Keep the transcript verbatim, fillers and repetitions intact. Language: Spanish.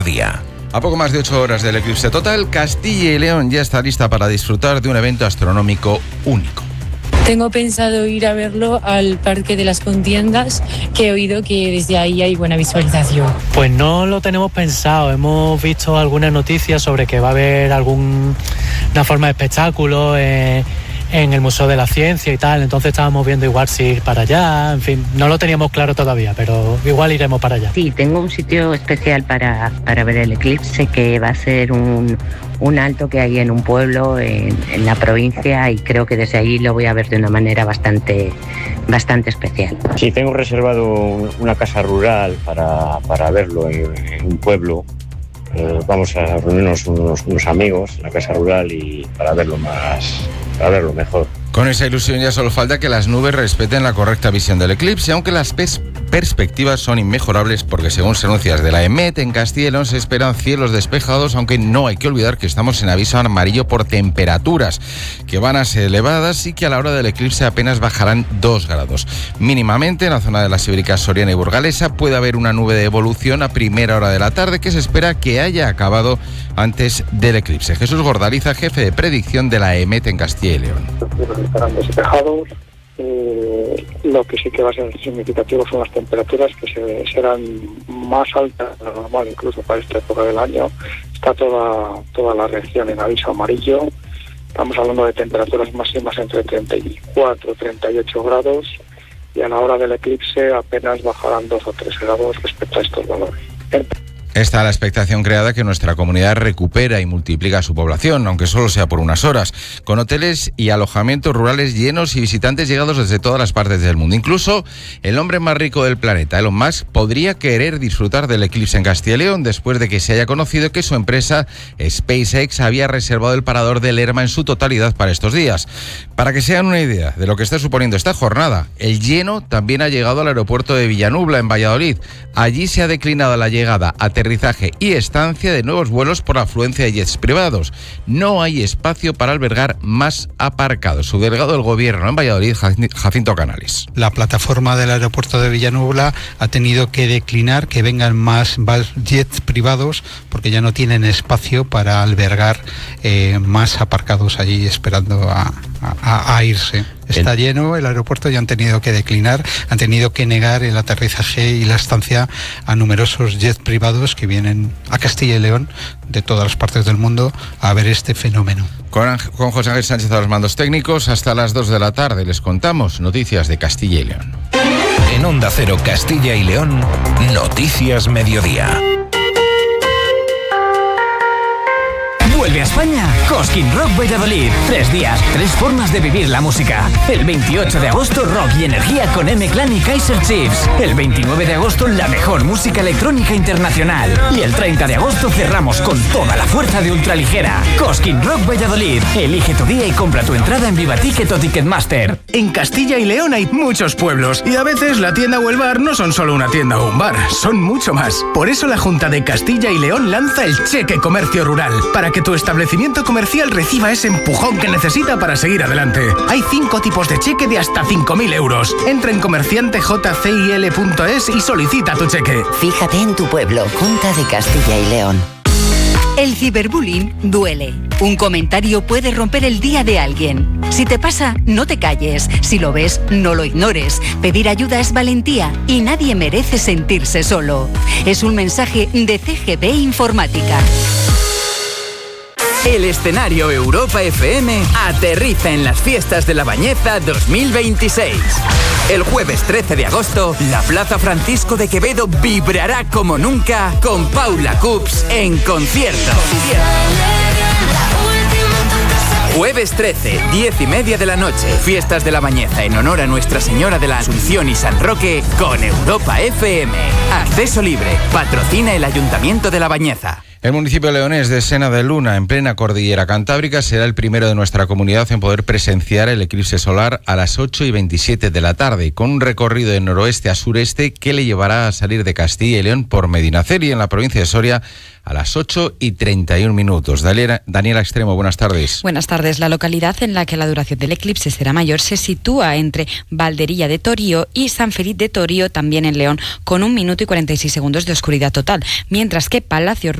Día. A poco más de ocho horas del eclipse total, Castilla y León ya está lista para disfrutar de un evento astronómico único. Tengo pensado ir a verlo al Parque de las Contiendas, que he oído que desde ahí hay buena visualización. Pues no lo tenemos pensado, hemos visto algunas noticias sobre que va a haber alguna forma de espectáculo en, en el Museo de la Ciencia y tal, entonces estábamos viendo igual si ir para allá, en fin, no lo teníamos claro todavía, pero igual iremos para allá. Sí, tengo un sitio especial para, para ver el eclipse, que va a ser un... un alto que hay en un pueblo en, en la provincia, y creo que desde ahí lo voy a ver de una manera bastante bastante especial. Sí, tengo reservado una casa rural para, para verlo en, en un pueblo. Eh, vamos a reunirnos unos, unos amigos en la casa rural y para verlo más, para verlo mejor. Con esa ilusión ya solo falta que las nubes respeten la correcta visión del eclipse, aunque las pes- perspectivas son inmejorables porque, según se anuncia desde la EMET, en Castilla y León se esperan cielos despejados, aunque no hay que olvidar que estamos en aviso amarillo por temperaturas, que van a ser elevadas y que a la hora del eclipse apenas bajarán dos grados. Mínimamente, en la zona de las Ibéricas, Soriana y Burgalesa puede haber una nube de evolución a primera hora de la tarde que se espera que haya acabado antes del eclipse. Jesús Gordaliza, jefe de predicción de la EMET en Castilla y León. Estarán despejados. Eh, lo que sí que va a ser significativo son las temperaturas, que se, serán más altas de lo normal incluso para esta época del año. Está toda toda la región en aviso amarillo. Estamos hablando de temperaturas máximas entre treinta y cuatro y treinta y ocho grados, y a la hora del eclipse apenas bajarán dos o tres grados respecto a estos valores. Está la expectación creada que nuestra comunidad recupera y multiplica su población, aunque solo sea por unas horas, con hoteles y alojamientos rurales llenos y visitantes llegados desde todas las partes del mundo. Incluso el hombre más rico del planeta, Elon Musk, podría querer disfrutar del eclipse en Castilla y León después de que se haya conocido que su empresa SpaceX había reservado el parador de Lerma en su totalidad para estos días. Para que se hagan una idea de lo que está suponiendo esta jornada, el lleno también ha llegado al aeropuerto de Villanubla, en Valladolid. Allí se ha declinado la llegada a aterrizaje y estancia de nuevos vuelos por afluencia de jets privados. No hay espacio para albergar más aparcados. Su delegado del gobierno en Valladolid, Jacinto Canales. La plataforma del aeropuerto de Villanubla ha tenido que declinar que vengan más, más jets privados porque ya no tienen espacio para albergar eh, más aparcados allí esperando a, a, a irse. Está lleno el aeropuerto y han tenido que declinar, han tenido que negar el aterrizaje y la estancia a numerosos jets privados que vienen a Castilla y León de todas las partes del mundo a ver este fenómeno. Con, con José Ángel Sánchez a los mandos técnicos, hasta las dos de la tarde les contamos noticias de Castilla y León. En Onda Cero Castilla y León, Noticias Mediodía. Vuelve a España Cosquín Rock Valladolid. Tres días, tres formas de vivir la música. El veintiocho de agosto, rock y energía con M-Clan y Kaiser Chiefs. El veintinueve de agosto, la mejor música electrónica internacional. Y el treinta de agosto cerramos con toda la fuerza de ultraligera. Cosquín Rock Valladolid. Elige tu día y compra tu entrada en Viva Ticket o Ticketmaster. En Castilla y León hay muchos pueblos y a veces la tienda o el bar no son solo una tienda o un bar, son mucho más. Por eso la Junta de Castilla y León lanza el Cheque Comercio Rural, para que tu establecimiento comercial reciba ese empujón que necesita para seguir adelante. Hay cinco tipos de cheque de hasta cinco mil euros. Entra en comerciante j c i l punto es y solicita tu cheque. Fíjate en tu pueblo, Junta de Castilla y León. El ciberbullying duele. Un comentario puede romper el día de alguien. Si te pasa, no te calles. Si lo ves, no lo ignores. Pedir ayuda es valentía y nadie merece sentirse solo. Es un mensaje de C G B Informática. El escenario Europa F M aterriza en las fiestas de la Bañeza dos mil veintiséis. El jueves trece de agosto, la Plaza Francisco de Quevedo vibrará como nunca con Paula Cups en concierto. Jueves trece, diez y media de la noche, fiestas de la Bañeza en honor a Nuestra Señora de la Asunción y San Roque con Europa F M. Acceso libre, patrocina el Ayuntamiento de la Bañeza. El municipio leonés de Sena de Luna, en plena cordillera cantábrica, será el primero de nuestra comunidad en poder presenciar el eclipse solar a las ocho y veintisiete de la tarde, con un recorrido de noroeste a sureste que le llevará a salir de Castilla y León por Medinaceli, en la provincia de Soria, a las ocho y treinta y un minutos. Daniela, Daniela Extremo, buenas tardes. Buenas tardes. La localidad en la que la duración del eclipse será mayor se sitúa entre Valderilla de Torío y San Felipe de Torío, también en León, con un minuto y cuarenta y seis segundos de oscuridad total, mientras que Palacio